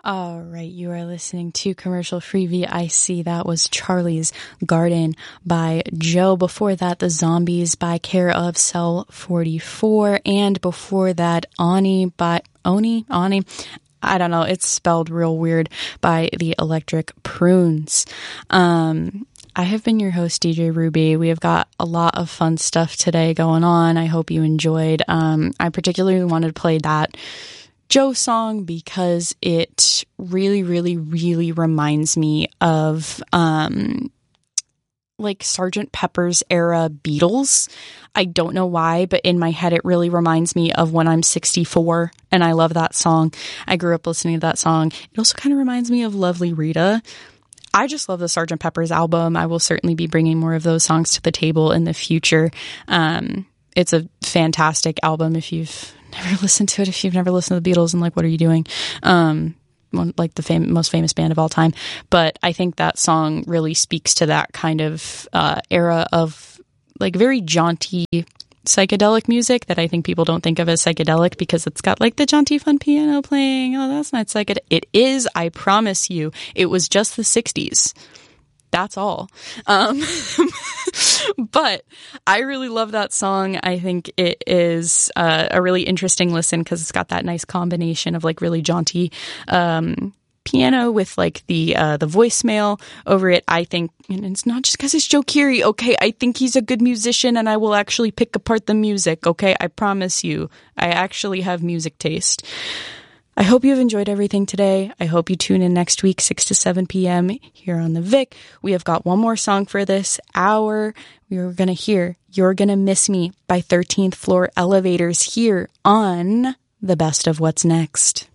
All right, you are listening to Commercial Free VIC. That was Charlie's Garden by Joe. Before that, The Zombies by Care of Cell 44. And before that, Oni. I don't know, it's spelled real weird, by The Electric Prunes. I have been your host, DJ Ruby. We have got a lot of fun stuff today going on. I hope you enjoyed. I particularly wanted to play that Joe song because it really, really, really reminds me of like Sgt. Pepper's era Beatles. I don't know why, but in my head it really reminds me of When I'm 64, and I love that song. I grew up listening to that song. It also kind of reminds me of Lovely Rita. I just love the Sgt. Pepper's album. I will certainly be bringing more of those songs to the table in the future. It's a fantastic album if you've never listened to it, if you've never listened to the Beatles and like, what are you doing? Like the most famous band of all time. But I think that song really speaks to that kind of era of like very jaunty psychedelic music that I think people don't think of as psychedelic because it's got like the jaunty fun piano playing. Oh, that's not psychedelic. It is, I promise you. It was just the 60s. That's all. But I really love that song. I think it is a really interesting listen because it's got that nice combination of like really jaunty piano with like the voicemail over it. I think, and it's not just because it's Joe Keery. Okay, I think he's a good musician and I will actually pick apart the music. Okay, I promise you. I actually have music taste. I hope you've enjoyed everything today. I hope you tune in next week, 6 to 7 p.m. here on the Vic. We have got one more song for this hour. We're going to hear You're Gonna Miss Me by 13th Floor Elevators here on The Best of What's Next.